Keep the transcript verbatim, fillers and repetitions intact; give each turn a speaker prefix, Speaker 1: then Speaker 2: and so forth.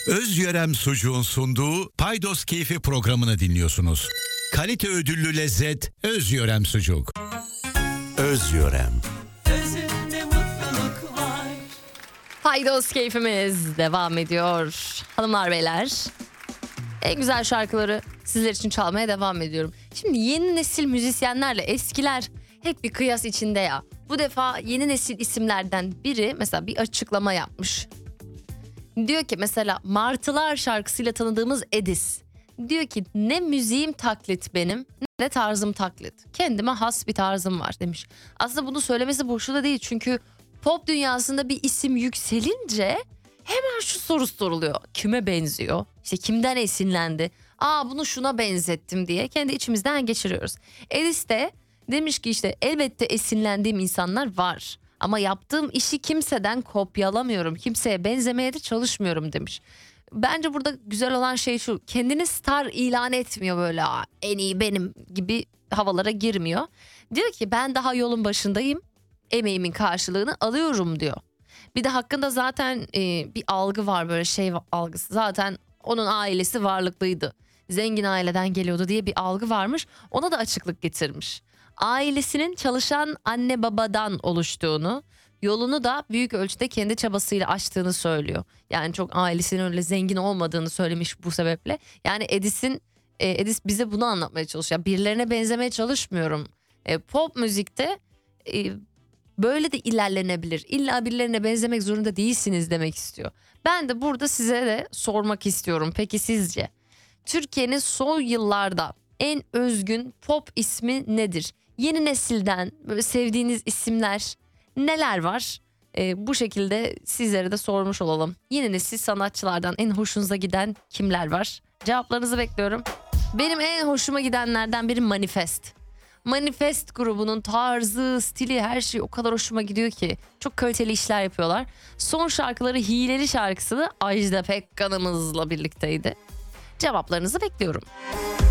Speaker 1: Özyörem Sucuğun sunduğu Paydos Keyfi programını dinliyorsunuz. Kalite ödüllü lezzet Özyörem Sucuk. Özyörem.
Speaker 2: Özünde mutluluk var.
Speaker 3: Paydos keyfimiz devam ediyor. Hanımlar beyler, en güzel şarkıları sizler için çalmaya devam ediyorum. Şimdi yeni nesil müzisyenlerle eskiler hep bir kıyas içinde ya. Bu defa yeni nesil isimlerden biri mesela bir açıklama yapmış. Diyor ki mesela Martılar şarkısıyla tanıdığımız Edis. Diyor ki ne müziğim taklit benim ne de tarzım taklit. Kendime has bir tarzım var demiş. Aslında bunu söylemesi boşu da değil, çünkü pop dünyasında bir isim yükselince hemen şu soru soruluyor. Kime benziyor? İşte kimden esinlendi? Aa bunu şuna benzettim diye kendi içimizden geçiriyoruz. Edis de demiş ki işte elbette esinlendiğim insanlar var. Ama yaptığım işi kimseden kopyalamıyorum. Kimseye benzemeye de çalışmıyorum demiş. Bence burada güzel olan şey şu. Kendini star ilan etmiyor, böyle Aa, en iyi benim gibi havalara girmiyor. Diyor ki ben daha yolun başındayım. Emeğimin karşılığını alıyorum diyor. Bir de hakkında zaten e, bir algı var, böyle şey algısı. Zaten onun ailesi varlıklıydı. Zengin aileden geliyordu diye bir algı varmış. Ona da açıklık getirmiş. Ailesinin çalışan anne babadan oluştuğunu, yolunu da büyük ölçüde kendi çabasıyla açtığını söylüyor. Yani çok ailesinin öyle zengin olmadığını söylemiş bu sebeple. Yani Edis'in e, Edis bize bunu anlatmaya çalışıyor. Birilerine benzemeye çalışmıyorum. E, pop müzikte e, böyle de ilerlenebilir. İlla birilerine benzemek zorunda değilsiniz demek istiyor. Ben de burada size de sormak istiyorum. Peki sizce Türkiye'nin son yıllarda en özgün pop ismi nedir? Yeni nesilden böyle sevdiğiniz isimler neler var? Ee, bu şekilde sizlere de sormuş olalım. Yeni nesil sanatçılardan en hoşunuza giden kimler var? Cevaplarınızı bekliyorum. Benim en hoşuma gidenlerden biri Manifest. Manifest grubunun tarzı, stili, her şey o kadar hoşuma gidiyor ki. Çok kaliteli işler yapıyorlar. Son şarkıları Hileli şarkısı da Ajda Pekkan'ımızla birlikteydi. Cevaplarınızı bekliyorum.